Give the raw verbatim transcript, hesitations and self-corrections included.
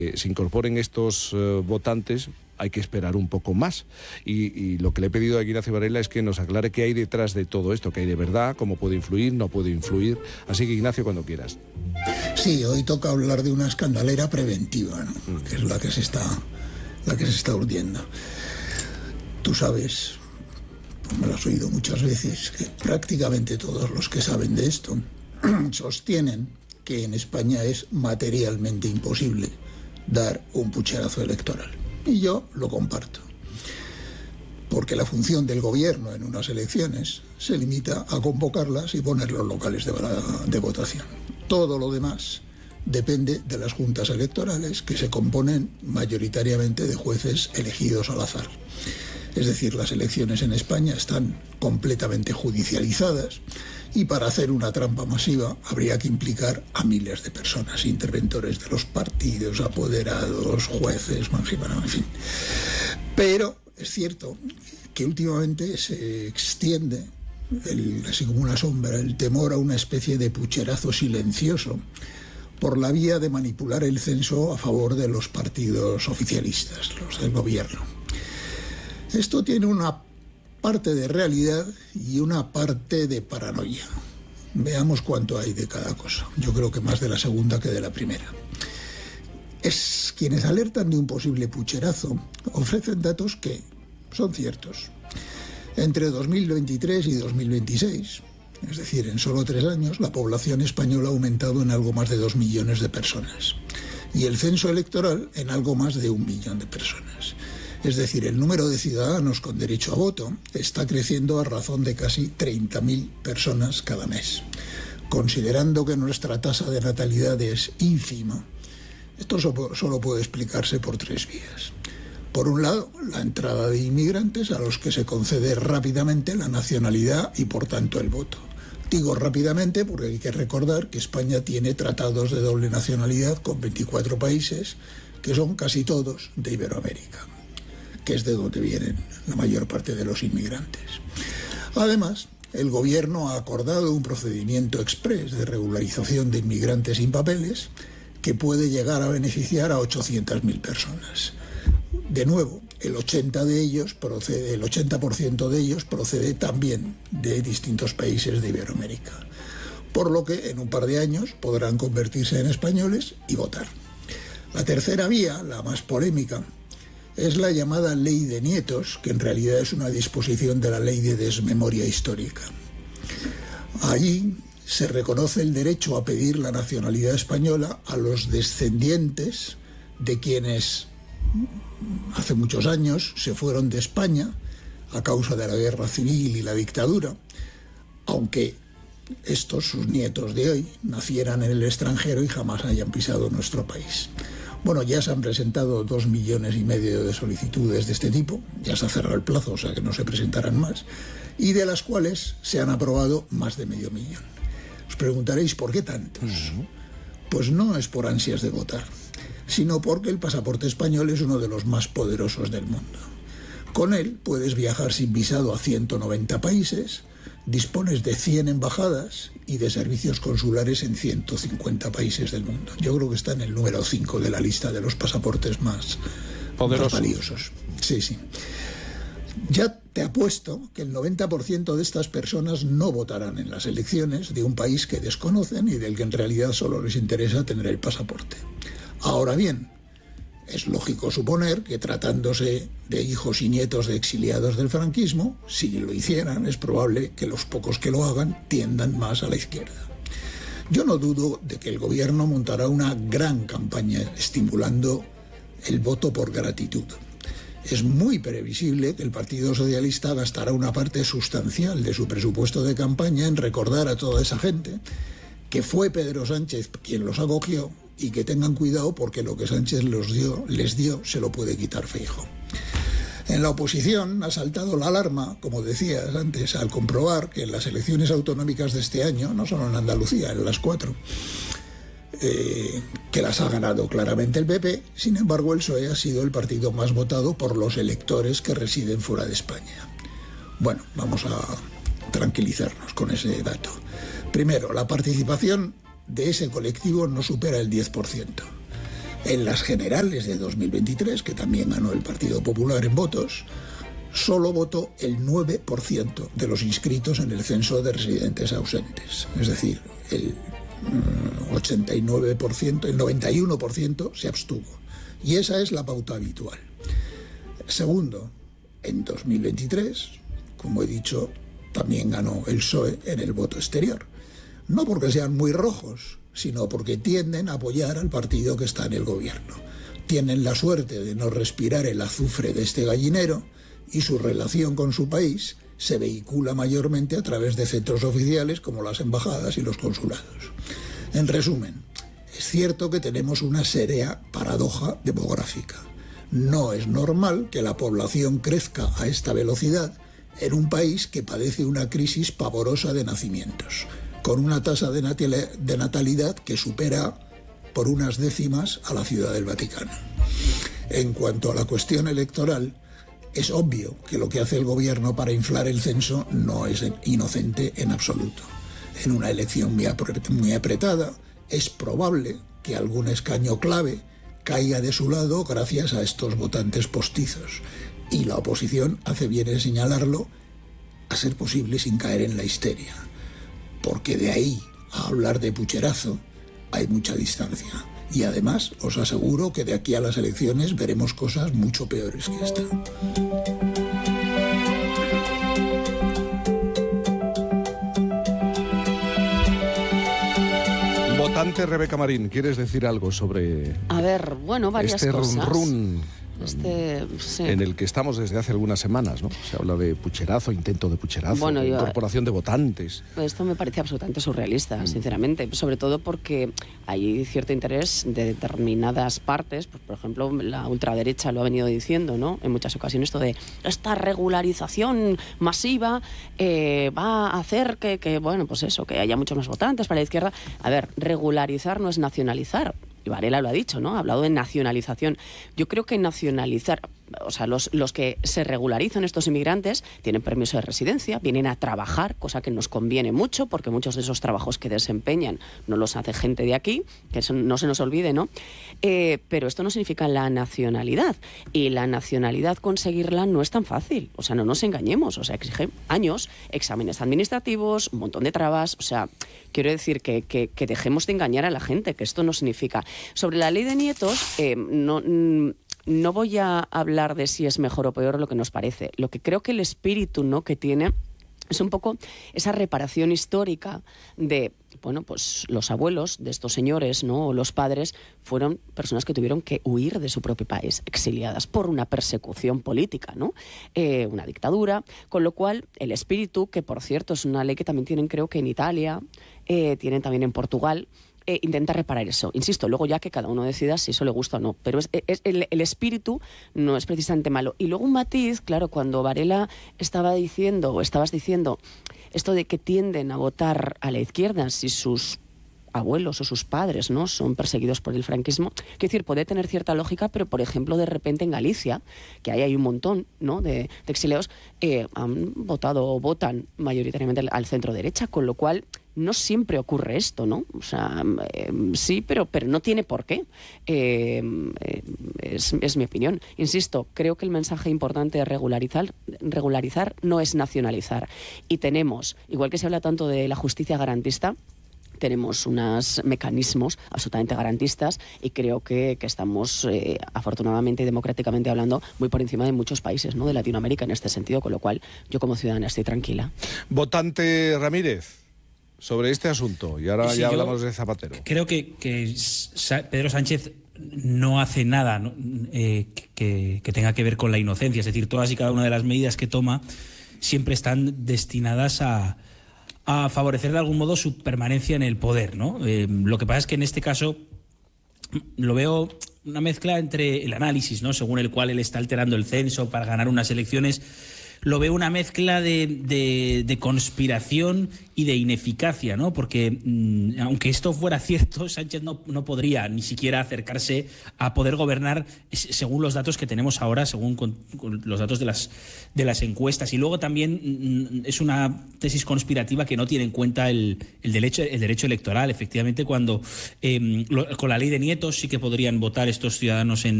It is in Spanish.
eh, se incorporen estos eh, votantes, hay que esperar un poco más. Y, y lo que le he pedido a Ignacio Varela es que nos aclare qué hay detrás de todo esto, qué hay de verdad, cómo puede influir, no puede influir. Así que, Ignacio, cuando quieras. Sí, hoy toca hablar de una escandalera preventiva, ¿no? Mm. Que es la que se está, la que se está urdiendo. Tú sabes, me lo has oído muchas veces, que prácticamente todos los que saben de esto sostienen que en España es materialmente imposible dar un pucherazo electoral. Y yo lo comparto, porque la función del gobierno en unas elecciones se limita a convocarlas y poner los locales de, de votación. Todo lo demás depende de las juntas electorales, que se componen mayoritariamente de jueces elegidos al azar. Es decir, las elecciones en España están completamente judicializadas y para hacer una trampa masiva habría que implicar a miles de personas, interventores de los partidos, apoderados, jueces, en fin. Pero es cierto que últimamente se extiende, el, así como una sombra, el temor a una especie de pucherazo silencioso por la vía de manipular el censo a favor de los partidos oficialistas, los del gobierno. Esto tiene una parte de realidad y una parte de paranoia. Veamos cuánto hay de cada cosa. Yo creo que más de la segunda que de la primera. Es quienes alertan de un posible pucherazo ofrecen datos que son ciertos. Entre dos mil veintitrés y dos mil veintiséis, es decir, en solo tres años, la población española ha aumentado en algo más de dos millones de personas y el censo electoral en algo más de un millón de personas. Es decir, el número de ciudadanos con derecho a voto está creciendo a razón de casi treinta mil personas cada mes. Considerando que nuestra tasa de natalidad es ínfima, esto solo puede explicarse por tres vías. Por un lado, la entrada de inmigrantes a los que se concede rápidamente la nacionalidad y, por tanto, el voto. Digo rápidamente porque hay que recordar que España tiene tratados de doble nacionalidad con veinticuatro países, que son casi todos de Iberoamérica, que es de donde vienen la mayor parte de los inmigrantes. Además, el gobierno ha acordado un procedimiento exprés de regularización de inmigrantes sin papeles que puede llegar a beneficiar a ochocientas mil personas. De nuevo, el ochenta de ellos procede, el ochenta por ciento de ellos procede también de distintos países de Iberoamérica, por lo que en un par de años podrán convertirse en españoles y votar. La tercera vía, la más polémica, es la llamada Ley de Nietos, que en realidad es una disposición de la Ley de Desmemoria Histórica. Allí se reconoce el derecho a pedir la nacionalidad española a los descendientes de quienes hace muchos años se fueron de España a causa de la guerra civil y la dictadura, aunque estos, sus nietos de hoy, nacieran en el extranjero y jamás hayan pisado nuestro país. Bueno, ya se han presentado dos millones y medio de solicitudes de este tipo, ya se ha cerrado el plazo, o sea que no se presentarán más, y de las cuales se han aprobado más de medio millón. Os preguntaréis, ¿por qué tantos? Uh-huh. Pues no es por ansias de votar, sino porque el pasaporte español es uno de los más poderosos del mundo. Con él puedes viajar sin visado a ciento noventa países, dispones de cien embajadas y de servicios consulares en ciento cincuenta países del mundo. Yo creo que está en el número cinco de la lista de los pasaportes más, más valiosos. Sí, sí. Ya te apuesto que el noventa por ciento de estas personas no votarán en las elecciones de un país que desconocen y del que en realidad solo les interesa tener el pasaporte. Ahora bien, es lógico suponer que tratándose de hijos y nietos de exiliados del franquismo, si lo hicieran, es probable que los pocos que lo hagan tiendan más a la izquierda. Yo no dudo de que el gobierno montará una gran campaña estimulando el voto por gratitud. Es muy previsible que el Partido Socialista gastará una parte sustancial de su presupuesto de campaña en recordar a toda esa gente que fue Pedro Sánchez quien los acogió y que tengan cuidado porque lo que Sánchez los dio, les dio se lo puede quitar Feijóo. En la oposición ha saltado la alarma, como decías antes, al comprobar que en las elecciones autonómicas de este año, no solo en Andalucía, en las cuatro, eh, que las ha ganado claramente el P P, sin embargo el P S O E ha sido el partido más votado por los electores que residen fuera de España. Bueno, vamos a tranquilizarnos con ese dato. Primero, la participación de ese colectivo no supera el diez por ciento. En las generales de dos mil veintitrés, que también ganó el Partido Popular en votos, solo votó el nueve por ciento de los inscritos en el censo de residentes ausentes. Es decir, el ochenta y nueve por ciento, el noventa y uno por ciento se abstuvo. Y esa es la pauta habitual. Segundo, en dos mil veintitrés, como he dicho, también ganó el P S O E en el voto exterior. No porque sean muy rojos, sino porque tienden a apoyar al partido que está en el gobierno. Tienen la suerte de no respirar el azufre de este gallinero y su relación con su país se vehicula mayormente a través de centros oficiales como las embajadas y los consulados. En resumen, es cierto que tenemos una seria paradoja demográfica. No es normal que la población crezca a esta velocidad en un país que padece una crisis pavorosa de nacimientos, con una tasa de natalidad que supera por unas décimas a la Ciudad del Vaticano. En cuanto a la cuestión electoral, es obvio que lo que hace el gobierno para inflar el censo no es inocente en absoluto. En una elección muy apretada, es probable que algún escaño clave caiga de su lado gracias a estos votantes postizos. Y la oposición hace bien en señalarlo, a ser posible sin caer en la histeria. Porque de ahí a hablar de pucherazo hay mucha distancia. Y además os aseguro que de aquí a las elecciones veremos cosas mucho peores que esta. Votante Rebeca Marín, ¿quieres decir algo sobre A ver, bueno, varias este cosas. run run Este, sí. en el que estamos desde hace algunas semanas, ¿no? Se habla de pucherazo, intento de pucherazo, Bueno, de yo, incorporación de votantes. Esto me parece absolutamente surrealista, mm. sinceramente, sobre todo porque hay cierto interés de determinadas partes, pues, por ejemplo, la ultraderecha lo ha venido diciendo, ¿no? En muchas ocasiones, esto de esta regularización masiva eh, va a hacer que, que, bueno, pues eso, que haya muchos más votantes para la izquierda. A ver, regularizar no es nacionalizar. Y Varela lo ha dicho, ¿no? Ha hablado de nacionalización. Yo creo que nacionalizar, o sea, los, los que se regularizan, estos inmigrantes, tienen permiso de residencia, vienen a trabajar, cosa que nos conviene mucho, porque muchos de esos trabajos que desempeñan no los hace gente de aquí, que eso no se nos olvide, ¿no? Eh, pero esto no significa la nacionalidad. Y la nacionalidad, conseguirla no es tan fácil. O sea, no nos engañemos. O sea, exige años, exámenes administrativos, un montón de trabas. O sea, quiero decir que, que, que dejemos de engañar a la gente, que esto no significa... Sobre la ley de nietos, eh, no, no voy a hablar de si es mejor o peor lo que nos parece. Lo que creo que el espíritu, ¿no?, que tiene es un poco esa reparación histórica de, bueno, pues los abuelos de estos señores, ¿no?, o los padres, fueron personas que tuvieron que huir de su propio país, exiliadas por una persecución política, ¿no? Eh, una dictadura, con lo cual el espíritu, que por cierto es una ley que también tienen, creo que en Italia, eh, tienen también en Portugal, Eh, intenta reparar eso. Insisto, luego ya que cada uno decida si eso le gusta o no. Pero es, es, el, el espíritu no es precisamente malo. Y luego un matiz, claro, cuando Varela estaba diciendo, o estabas diciendo, esto de que tienden a votar a la izquierda si sus abuelos o sus padres, ¿no?, son perseguidos por el franquismo, quiero decir, puede tener cierta lógica, pero por ejemplo, de repente en Galicia, que ahí hay un montón, ¿no?, de, de exiliados, eh, han votado o votan mayoritariamente al, al centro derecha, con lo cual no siempre ocurre esto, ¿no? O sea, eh, sí, pero, pero no tiene por qué. Eh, eh, es, es mi opinión. Insisto, creo que el mensaje importante de regularizar, regularizar no es nacionalizar. Y tenemos, igual que se habla tanto de la justicia garantista, tenemos unos mecanismos absolutamente garantistas y creo que, que estamos, eh, afortunadamente y democráticamente hablando, muy por encima de muchos países, ¿no?, de Latinoamérica en este sentido, con lo cual yo como ciudadana estoy tranquila. Votante Ramírez, sobre este asunto, y ahora sí, ya hablamos de Zapatero. Creo que, que Pedro Sánchez no hace nada, ¿no?, eh, que, que tenga que ver con la inocencia, es decir, todas y cada una de las medidas que toma siempre están destinadas a a favorecer de algún modo su permanencia en el poder, ¿no? Eh, lo que pasa es que en este caso lo veo una mezcla entre el análisis, ¿no?, según el cual él está alterando el censo para ganar unas elecciones, lo veo una mezcla de, de, de conspiración y de ineficacia, ¿no? Porque mmm, aunque esto fuera cierto, Sánchez no, no podría ni siquiera acercarse a poder gobernar según los datos que tenemos ahora, según con, con los datos de las, de las encuestas. Y luego también mmm, es una tesis conspirativa que no tiene en cuenta el, el, derecho, el derecho electoral. Efectivamente, cuando eh, lo, con la ley de nietos sí que podrían votar estos ciudadanos en